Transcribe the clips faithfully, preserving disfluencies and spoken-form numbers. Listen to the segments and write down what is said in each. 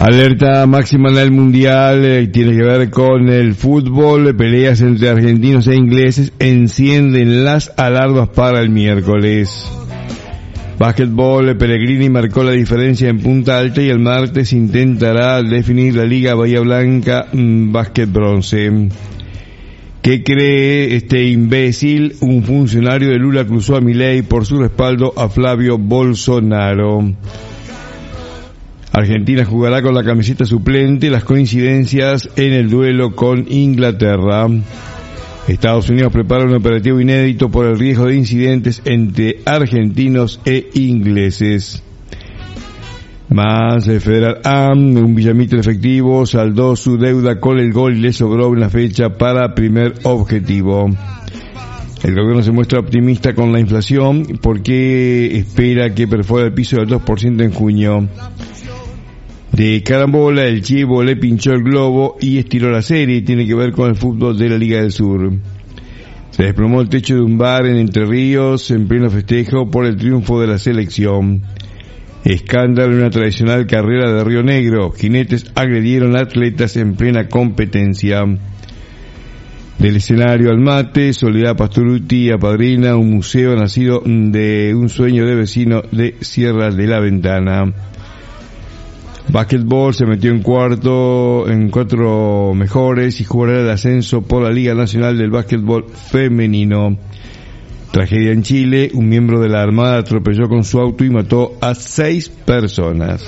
Alerta máxima en el Mundial, eh, tiene que ver con el fútbol, peleas entre argentinos e ingleses encienden las alarmas para el miércoles. Básquetbol, Pellegrini marcó la diferencia en Punta Alta y el martes intentará definir la Liga Bahía Blanca mmm, Básquet Bronce. ¿Qué cree este imbécil? Un funcionario de Lula cruzó a Milei por su respaldo a Flavio Bolsonaro. Argentina jugará con la camiseta suplente, las coincidencias en el duelo con Inglaterra. Estados Unidos prepara un operativo inédito por el riesgo de incidentes entre argentinos e ingleses. Más, el Federal A M, un Villamitre efectivo, saldó su deuda con el gol y le sobró una fecha para primer objetivo. El gobierno se muestra optimista con la inflación porque espera que perfore el piso del dos por ciento en junio. De carambola, el Chivo le pinchó el globo y estiró la serie. Tiene que ver con el fútbol de la Liga del Sur. Se desplomó el techo de un bar en Entre Ríos en pleno festejo por el triunfo de la selección. Escándalo en una tradicional carrera de Río Negro. Jinetes agredieron a atletas en plena competencia. Del escenario al mate, Soledad Pastoruti apadrina un museo nacido de un sueño de vecino de Sierra de la Ventana. Básquetbol, se metió en cuarto, en cuatro mejores y jugará el ascenso por la Liga Nacional del Básquetbol Femenino. Tragedia en Chile, un miembro de la Armada atropelló con su auto y mató a seis personas.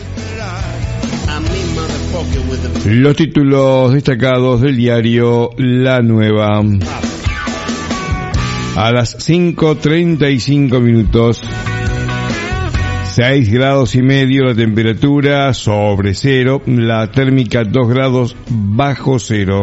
Los títulos destacados del diario La Nueva. A las cinco treinta y cinco minutos. seis grados y medio la temperatura sobre cero, la térmica dos grados bajo cero.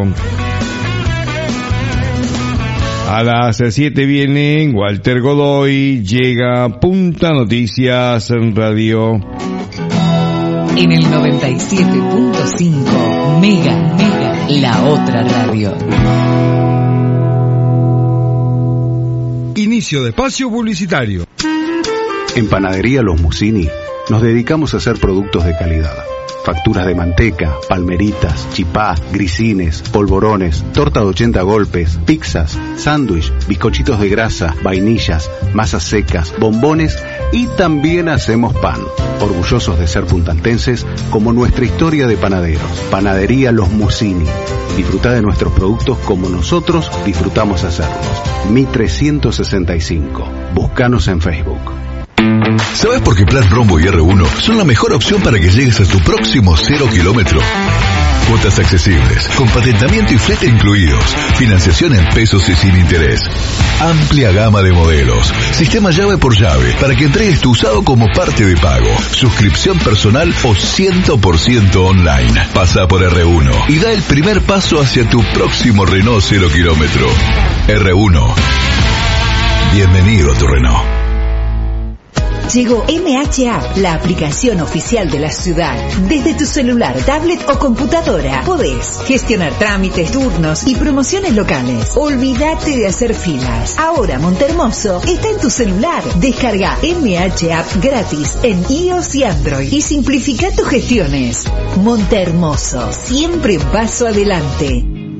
A las siete viene Walter Godoy, llega Punta Noticias en Radio. En el noventa y siete punto cinco, Mega, Mega, la otra radio. Inicio de espacio publicitario. En Panadería Los Musini nos dedicamos a hacer productos de calidad. Facturas de manteca, palmeritas, chipá, grisines, polvorones, torta de ochenta golpes, pizzas, sándwich, bizcochitos de grasa, vainillas, masas secas, bombones y también hacemos pan. Orgullosos de ser puntaltenses como nuestra historia de panaderos. Panadería Los Musini. Disfruta de nuestros productos como nosotros disfrutamos hacerlos. Mi trescientos sesenta y cinco. Búscanos en Facebook. ¿Sabes por qué Plan Rombo y R uno son la mejor opción para que llegues a tu próximo cero kilómetro? Cuotas accesibles, con patentamiento y flete incluidos, financiación en pesos y sin interés. Amplia gama de modelos, sistema llave por llave para que entregues tu usado como parte de pago, suscripción personal o cien por ciento online. Pasa por R uno y da el primer paso hacia tu próximo Renault cero kilómetro. R uno. Bienvenido a tu Renault. Llegó M H App, la aplicación oficial de la ciudad. Desde tu celular, tablet o computadora podés gestionar trámites, turnos y promociones locales. Olvídate de hacer filas. Ahora Montehermoso está en tu celular. Descarga M H App gratis en iOS y Android y simplifica tus gestiones. Montehermoso, siempre un paso adelante.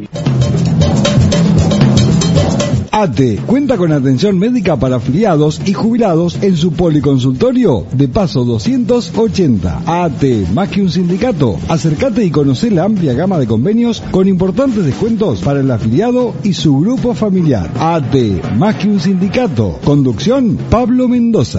A T E cuenta con atención médica para afiliados y jubilados en su policonsultorio de Paso doscientos ochenta. A T E, más que un sindicato, acércate y conoce la amplia gama de convenios con importantes descuentos para el afiliado y su grupo familiar. A T E, más que un sindicato. Conducción, Pablo Mendoza.